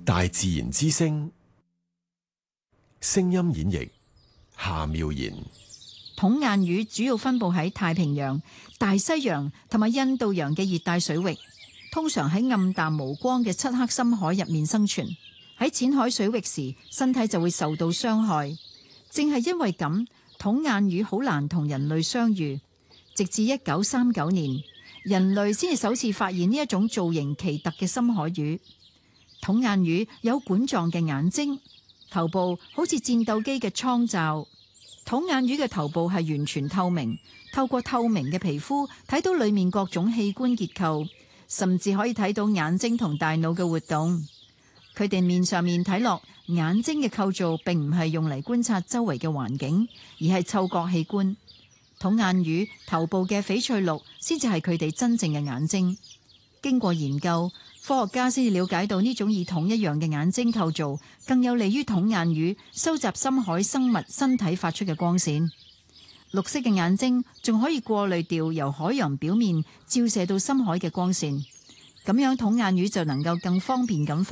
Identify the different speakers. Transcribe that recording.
Speaker 1: 大自然之聲，聲音演繹夏妙然。
Speaker 2: 筒眼魚主要分布喺太平洋、大西洋同埋印度洋嘅熱帶水域，通常喺暗淡無光嘅漆黑深海入面生存。喺淺海水域時，身體就會受到傷害。正係因為咁，筒眼魚好難同人類相遇。直至1939年，人類先至首次發現呢一種造型奇特嘅深海魚。筒眼魚有管狀嘅眼睛，頭部好似戰鬥機嘅艙罩。筒眼魚嘅頭部係完全透明，透過透明嘅皮膚睇到裏面各種器官結構，甚至可以睇到眼睛同大腦嘅活動。佢哋面上面睇落，眼睛嘅構造並唔係用嚟觀察周圍嘅環境，而係嗅覺器官。筒眼魚頭部嘅翡翠綠先至係佢哋真正嘅眼睛。經過研究，科學家先至了解到呢種以筒一樣嘅眼睛構造，更有利於筒眼魚收集深海生物身體發出嘅光線。綠色嘅眼睛仲可以過濾掉由海洋表面照射到深海嘅光線，咁樣筒眼魚就能夠更方便咁